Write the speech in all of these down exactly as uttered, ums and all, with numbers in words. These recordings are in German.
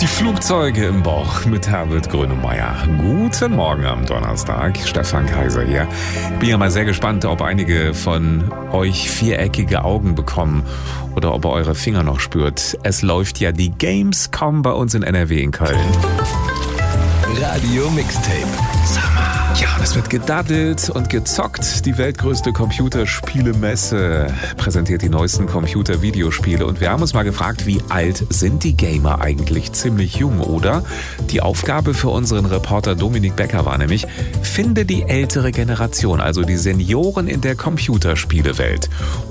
Die Flugzeuge im Bauch mit Herbert Grönemeyer. Guten Morgen am Donnerstag. Stefan Kaiser hier. Bin ja mal sehr gespannt, ob einige von euch viereckige Augen bekommen oder ob ihr eure Finger noch spürt. Es läuft ja die Gamescom bei uns in N R W in Köln. Radio Mixtape. Ja, es wird gedaddelt und gezockt. Die weltgrößte Computerspielemesse präsentiert die neuesten Computer-Videospiele. Und wir haben uns mal gefragt, wie alt sind die Gamer eigentlich? Ziemlich jung, oder? Die Aufgabe für unseren Reporter Dominik Becker war nämlich, finde die ältere Generation, also die Senioren in der Computerspielewelt.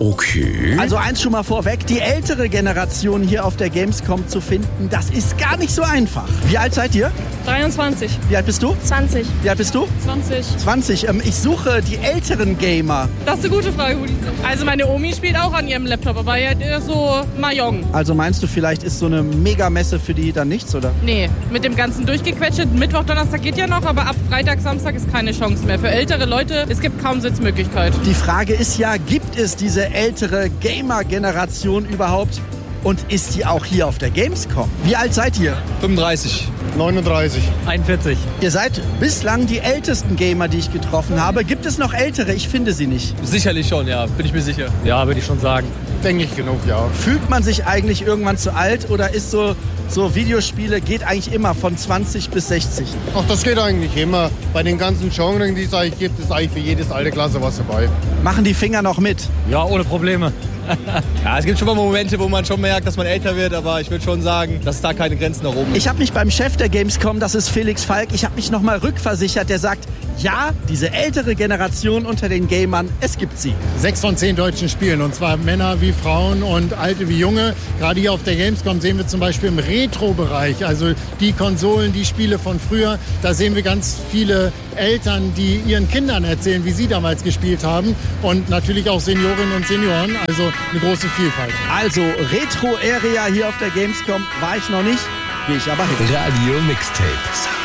Okay. Also eins schon mal vorweg, die ältere Generation hier auf der Gamescom zu finden, das ist gar nicht so einfach. Wie alt seid ihr? dreiundzwanzig. Wie alt bist du? zwanzig. Wie alt bist du? zwanzig. zwanzig. Ähm, ich suche die älteren Gamer. Das ist eine gute Frage, Hudi. Also meine Omi spielt auch an ihrem Laptop, aber ja, der ist so Mahjong. Also meinst du, vielleicht ist so eine Megamesse für die dann nichts, oder? Nee, mit dem ganzen durchgequetschten Mittwoch, Donnerstag geht ja noch, aber ab Freitag, Samstag ist keine Chance mehr. Für ältere Leute, es gibt kaum Sitzmöglichkeit. Die Frage ist ja, gibt es diese ältere Gamer-Generation überhaupt? Und ist die auch hier auf der Gamescom? Wie alt seid ihr? fünfunddreißig. neununddreißig. einundvierzig. Ihr seid bislang die ältesten Gamer, die ich getroffen habe. Gibt es noch ältere? Ich finde sie nicht. Sicherlich schon, ja. Bin ich mir sicher. Ja, würde ich schon sagen. Denke ich genug, ja. Fühlt man sich eigentlich irgendwann zu alt oder ist so, so Videospiele geht eigentlich immer von zwanzig bis sechzig? Ach, das geht eigentlich immer. Bei den ganzen Genres, die es eigentlich gibt, ist eigentlich für jedes Altersklasse was dabei. Machen die Finger noch mit? Ja, ohne Probleme. Ja, es gibt schon mal Momente, wo man schon merkt, dass man älter wird, aber ich würde schon sagen, dass es da keine Grenzen nach oben gibt. Ich habe mich beim Chef der Gamescom, das ist Felix Falk, ich habe mich nochmal rückversichert, der sagt, ja, diese ältere Generation unter den Gamern, es gibt sie. Sechs von zehn deutschen Spielen, und zwar Männer wie Frauen und Alte wie Junge. Gerade hier auf der Gamescom sehen wir zum Beispiel im Retro-Bereich, also die Konsolen, die Spiele von früher, da sehen wir ganz viele Eltern, die ihren Kindern erzählen, wie sie damals gespielt haben, und natürlich auch Seniorinnen und Senioren, also eine große Vielfalt. Also Retro-Area hier auf der Gamescom war ich noch nicht, gehe ich aber hin. Radio Mixtape.